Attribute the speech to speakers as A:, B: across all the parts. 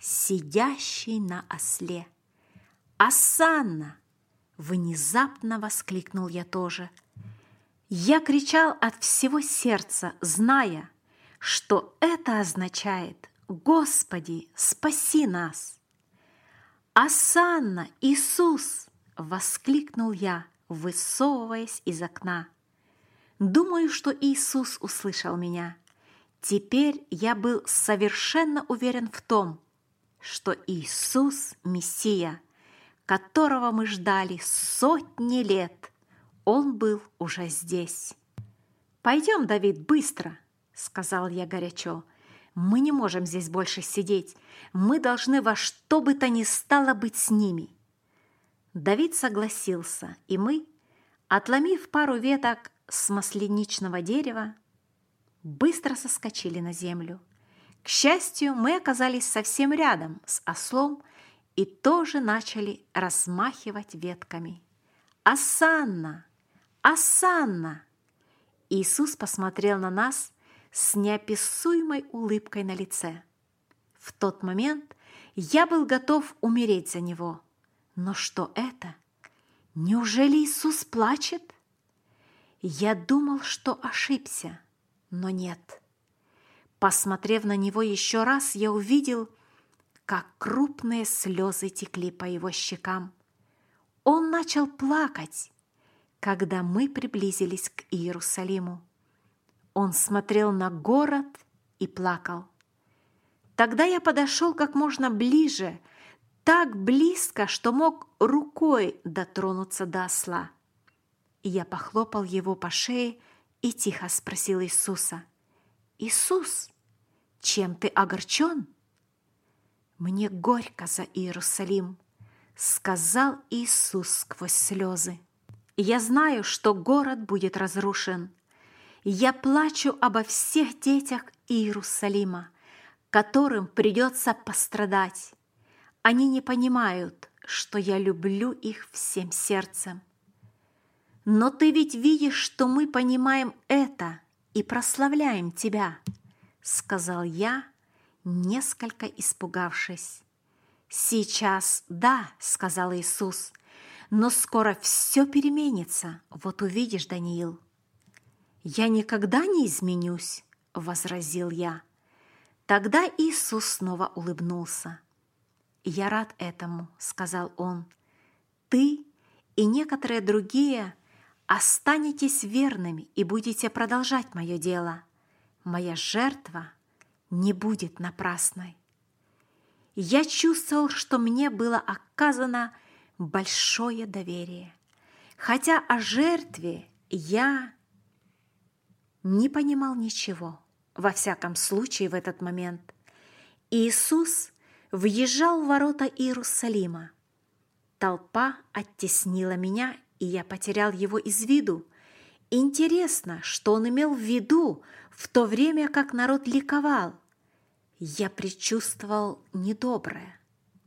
A: сидящий на осле. «Осанна!» – внезапно воскликнул я тоже. Я кричал от всего сердца, зная, что это означает: «Господи, спаси нас!» «Осанна, Иисус!» – воскликнул я, высовываясь из окна. Думаю, что Иисус услышал меня. Теперь я был совершенно уверен в том, что Иисус – Мессия, которого мы ждали сотни лет. Он был уже здесь. «Пойдем, Давид, быстро!» – сказал я горячо. «Мы не можем здесь больше сидеть. Мы должны во что бы то ни стало быть с ними». Давид согласился, и мы, отломив пару веток с масляничного дерева, быстро соскочили на землю. К счастью, мы оказались совсем рядом с ослом и тоже начали размахивать ветками. «Осанна! Осанна!» Иисус посмотрел на нас с неописуемой улыбкой на лице. В тот момент я был готов умереть за него. Но что это? Неужели Иисус плачет? Я думал, что ошибся, но нет. Посмотрев на него еще раз, я увидел, как крупные слезы текли по его щекам. Он начал плакать, когда мы приблизились к Иерусалиму. Он смотрел на город и плакал. Тогда я подошел как можно ближе, так близко, что мог рукой дотронуться до осла. Я похлопал его по шее и тихо спросил Иисуса: «Иисус, чем ты огорчен?» «Мне горько за Иерусалим», — сказал Иисус сквозь слезы. «Я знаю, что город будет разрушен. Я плачу обо всех детях Иерусалима, которым придется пострадать. Они не понимают, что я люблю их всем сердцем. Но ты ведь видишь, что мы понимаем это и прославляем тебя», — сказал я, несколько испугавшись. «Сейчас да», — сказал Иисус, — «но скоро все переменится, вот увидишь, Даниил». «Я никогда не изменюсь», — возразил я. Тогда Иисус снова улыбнулся. «Я рад этому», — сказал Он. «Ты и некоторые другие останетесь верными и будете продолжать мое дело. Моя жертва не будет напрасной». Я чувствовал, что мне было оказано большое доверие, хотя о жертве я не понимал ничего, во всяком случае в этот момент. Иисус въезжал в ворота Иерусалима. Толпа оттеснила меня, и я потерял его из виду. Интересно, что он имел в виду в то время, как народ ликовал. Я предчувствовал недоброе.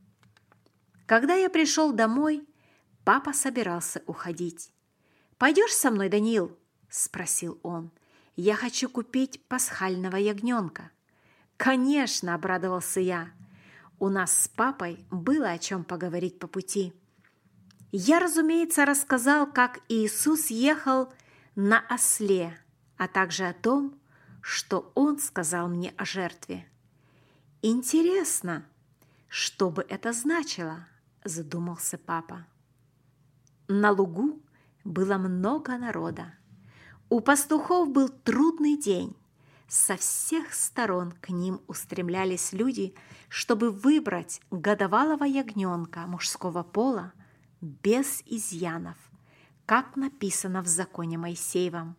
A: Когда я пришел домой, папа собирался уходить. «Пойдешь со мной, Даниил?» – спросил он. «Я хочу купить пасхального ягненка». «Конечно!» – обрадовался я. У нас с папой было о чем поговорить по пути. Я, разумеется, рассказал, как Иисус ехал на осле, а также о том, что Он сказал мне о жертве. «Интересно, что бы это значило?» – задумался папа. На лугу было много народа. У пастухов был трудный день. Со всех сторон к ним устремлялись люди, чтобы выбрать годовалого ягненка мужского пола без изъянов, как написано в законе Моисеевом.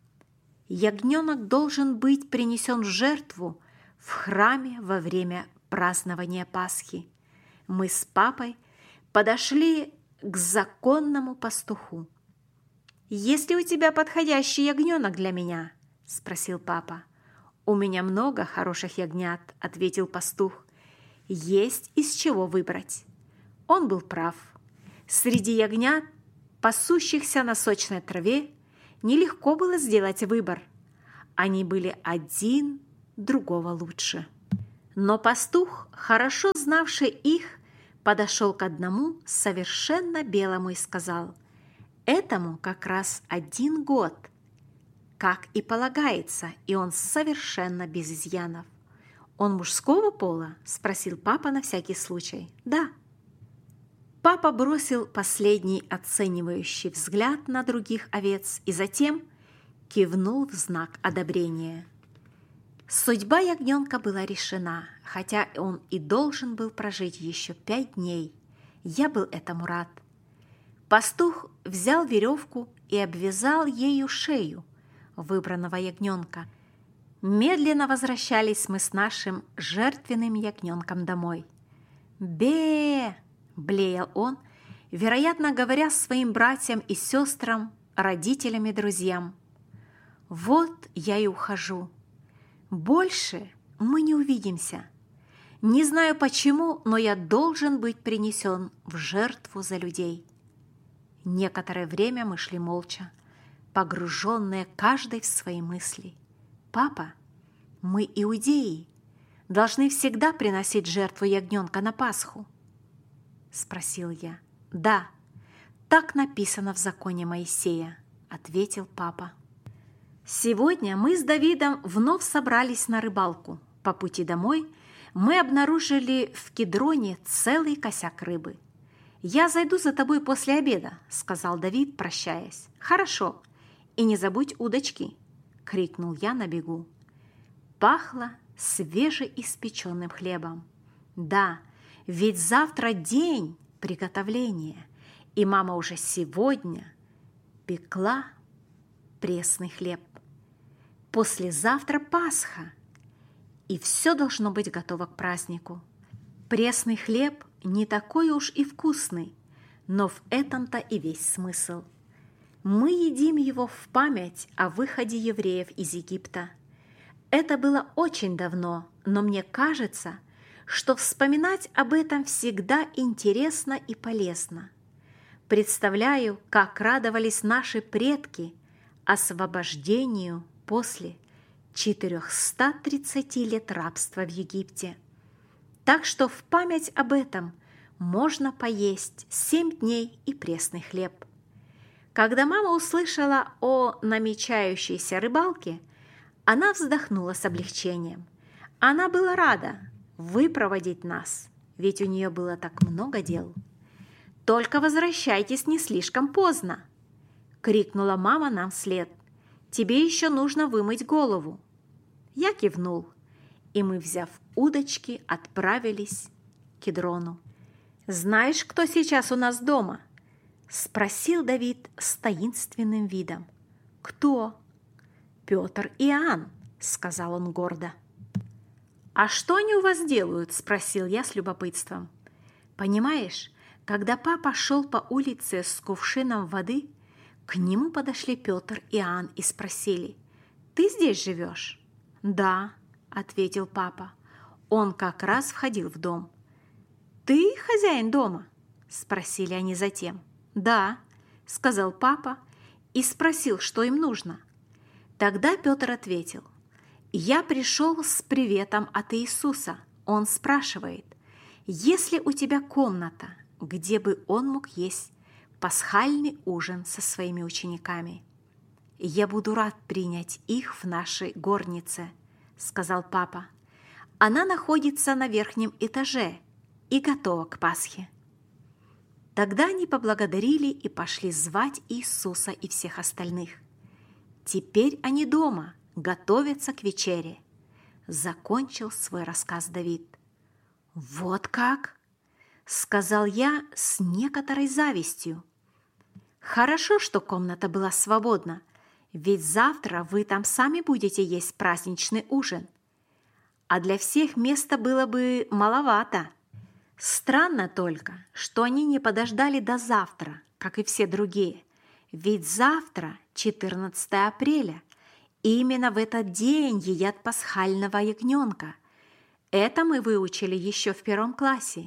A: Ягненок должен быть принесен в жертву в храме во время празднования Пасхи. Мы с папой подошли к законному пастуху. «Есть ли у тебя подходящий ягненок для меня?» – спросил папа. «У меня много хороших ягнят», – ответил пастух. «Есть из чего выбрать». Он был прав. Среди ягнят, пасущихся на сочной траве, нелегко было сделать выбор. Они были один другого лучше. Но пастух, хорошо знавший их, подошел к одному совершенно белому и сказал: «Этому как раз 1 год, как и полагается, и он совершенно без изъянов». «Он мужского пола?» – спросил папа на всякий случай. «Да». Папа бросил последний оценивающий взгляд на других овец и затем кивнул в знак одобрения. Судьба ягненка была решена, хотя он и должен был прожить еще 5 дней. Я был этому рад. Пастух взял веревку и обвязал ею шею выбранного ягненка. Медленно возвращались мы с нашим жертвенным ягненком домой. «Бе!» – блеял он, вероятно, говоря своим братьям и сестрам, родителям и друзьям. «Вот я и ухожу. Больше мы не увидимся. Не знаю почему, но я должен быть принесен в жертву за людей». Некоторое время мы шли молча, погруженные каждый в свои мысли. «Папа, мы, иудеи, должны всегда приносить жертву ягненка на Пасху?» – спросил я. «Да, так написано в законе Моисея», – ответил папа. Сегодня мы с Давидом вновь собрались на рыбалку. По пути домой мы обнаружили в Кедроне целый косяк рыбы. «Я зайду за тобой после обеда», – сказал Давид, прощаясь. «Хорошо. И не забудь удочки», – крикнул я на бегу. Пахло свежеиспеченным хлебом. Да, ведь завтра день приготовления, и мама уже сегодня пекла пресный хлеб. Послезавтра Пасха, и все должно быть готово к празднику. Пресный хлеб не такой уж и вкусный, но в этом-то и весь смысл. Мы едим его в память о выходе евреев из Египта. Это было очень давно, но мне кажется, что вспоминать об этом всегда интересно и полезно. Представляю, как радовались наши предки освобождению после 430 лет рабства в Египте. Так что в память об этом можно поесть 7 дней и пресный хлеб. Когда мама услышала о намечающейся рыбалке, она вздохнула с облегчением. Она была рада выпроводить нас, ведь у нее было так много дел. «Только возвращайтесь не слишком поздно!» – крикнула мама нам вслед. «Тебе еще нужно вымыть голову». Я кивнул, и мы, взяв удочки, отправились к Кедрону. «Знаешь, кто сейчас у нас дома?» – спросил Давид с таинственным видом. «Кто?» «Петр и Иоанн», – сказал он гордо. «А что они у вас делают?» – спросил я с любопытством. «Понимаешь, когда папа шел по улице с кувшином воды, к нему подошли Петр и Иоанн и спросили: «Ты здесь живешь?» «Да», – ответил папа. Он как раз входил в дом. «Ты хозяин дома?» – спросили они затем. «Да», – сказал папа и спросил, что им нужно. Тогда Петр ответил: «Я пришел с приветом от Иисуса. Он спрашивает, есть ли у тебя комната, где бы он мог есть пасхальный ужин со своими учениками?» «Я буду рад принять их в нашей горнице», – сказал папа. «Она находится на верхнем этаже и готова к Пасхе». Тогда они поблагодарили и пошли звать Иисуса и всех остальных. Теперь они дома, готовятся к вечере. Закончил свой рассказ Давид. «Вот как?» – сказал я с некоторой завистью. «Хорошо, что комната была свободна, ведь завтра вы там сами будете есть праздничный ужин. А для всех места было бы маловато. Странно только, что они не подождали до завтра, как и все другие, ведь завтра 14 апреля, и именно в этот день едят пасхального ягненка. Это мы выучили еще в 1 классе.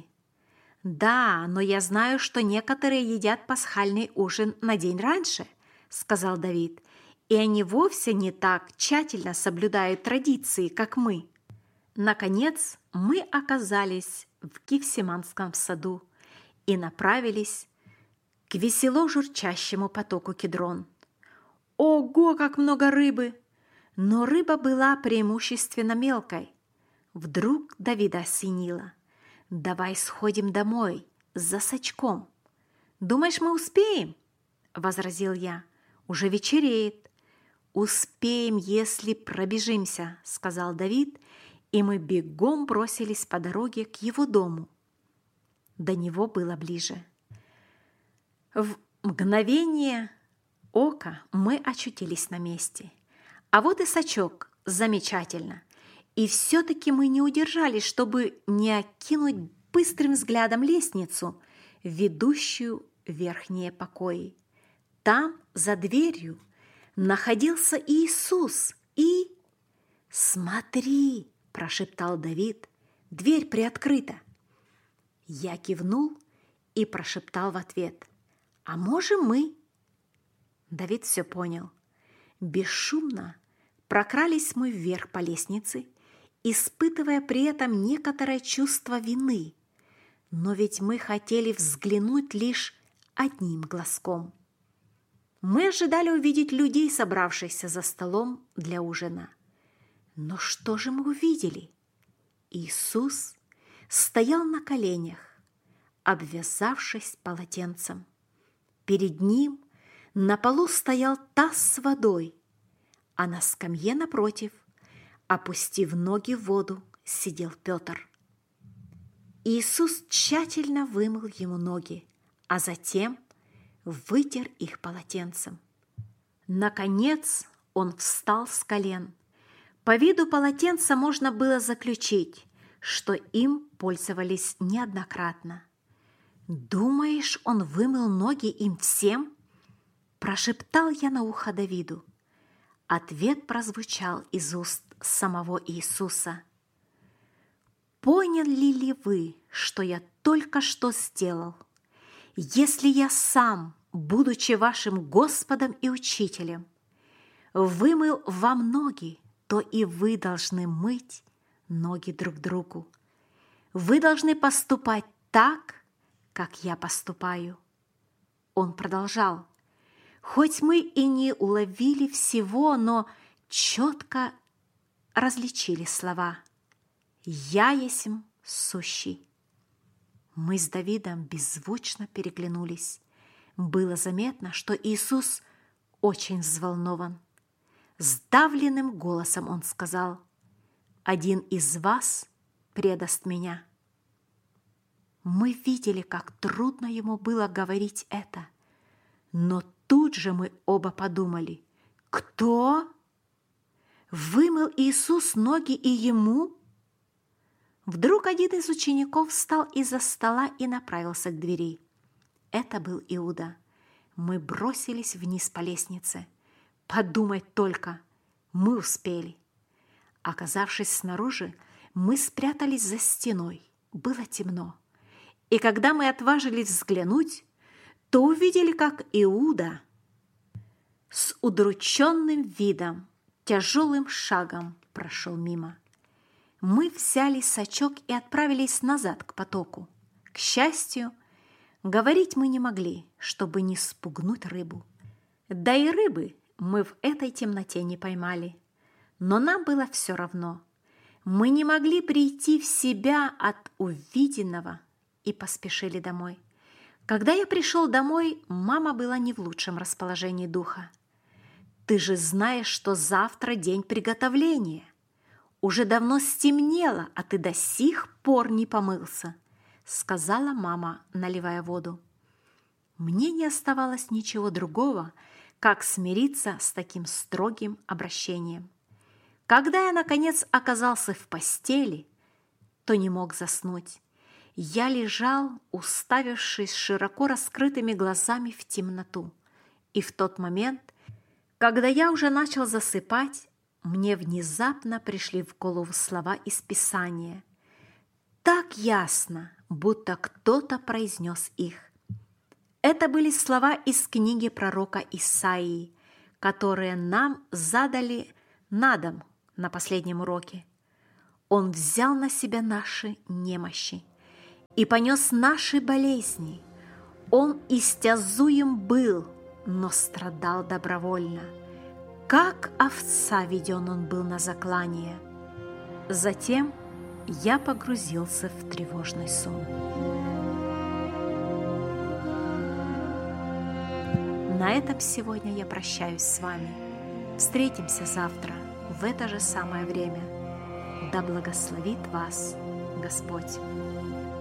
A: «Да, но я знаю, что некоторые едят пасхальный ужин на день раньше», – сказал Давид, «и они вовсе не так тщательно соблюдают традиции, как мы». Наконец мы оказались в Гефсиманском саду и направились к весело журчащему потоку Кедрон. Ого, как много рыбы! Но рыба была преимущественно мелкой. Вдруг Давида осенило. «Давай сходим домой за сачком». «Думаешь, мы успеем?» – возразил я. «Уже вечереет». «Успеем, если пробежимся», – сказал Давид, и мы бегом бросились по дороге к его дому. До него было ближе. В мгновение ока мы очутились на месте. А вот и сачок. Замечательно. И все-таки мы не удержались, чтобы не окинуть быстрым взглядом лестницу, ведущую в верхние покои. Там, за дверью, находился Иисус и... «Смотри!» – прошептал Давид. «Дверь приоткрыта». Я кивнул и прошептал в ответ. «А можем мы?» Давид все понял. Бесшумно прокрались мы вверх по лестнице, испытывая при этом некоторое чувство вины. Но ведь мы хотели взглянуть лишь одним глазком. Мы ожидали увидеть людей, собравшихся за столом для ужина. Но что же мы увидели? Иисус стоял на коленях, обвязавшись полотенцем. Перед ним на полу стоял таз с водой, а на скамье напротив, опустив ноги в воду, сидел Петр. Иисус тщательно вымыл ему ноги, а затем вытер их полотенцем. Наконец он встал с колен. По виду полотенца можно было заключить, что им пользовались неоднократно. «Думаешь, он вымыл ноги им всем?» – прошептал я на ухо Давиду. Ответ прозвучал из уст самого Иисуса. «Поняли ли вы, что я только что сделал? Если я сам, будучи вашим Господом и Учителем, вымыл вам ноги, то и вы должны мыть ноги друг другу. Вы должны поступать так, как я поступаю». Он продолжал. Хоть мы и не уловили всего, но четко различили слова «Я есмь сущий». Мы с Давидом беззвучно переглянулись. Было заметно, что Иисус очень взволнован. Сдавленным голосом он сказал: «Один из вас предаст меня». Мы видели, как трудно ему было говорить это, но тут же мы оба подумали: «Кто? Вымыл Иисус ноги и ему?» Вдруг один из учеников встал из-за стола и направился к двери. Это был Иуда. Мы бросились вниз по лестнице. Подумать только, мы успели. Оказавшись снаружи, мы спрятались за стеной. Было темно. И когда мы отважились взглянуть, то увидели, как Иуда с удрученным видом, тяжелым шагом прошел мимо. Мы взяли сачок и отправились назад к потоку. К счастью, говорить мы не могли, чтобы не спугнуть рыбу. Да и рыбы мы в этой темноте не поймали. Но нам было все равно. Мы не могли прийти в себя от увиденного и поспешили домой. Когда я пришел домой, мама была не в лучшем расположении духа. «Ты же знаешь, что завтра день приготовления. Уже давно стемнело, а ты до сих пор не помылся», — сказала мама, наливая воду. Мне не оставалось ничего другого, как смириться с таким строгим обращением. Когда я, наконец, оказался в постели, то не мог заснуть. Я лежал, уставившись широко раскрытыми глазами в темноту. И в тот момент, когда я уже начал засыпать, мне внезапно пришли в голову слова из Писания. Так ясно, будто кто-то произнес их. Это были слова из книги пророка Исаии, которые нам задали на дом на последнем уроке. Он взял на себя наши немощи и понес наши болезни. Он истязуем был, но страдал добровольно. Как овца веден он был на заклание. Затем я погрузился в тревожный сон. На этом сегодня я прощаюсь с вами. Встретимся завтра в это же самое время. Да благословит вас Господь!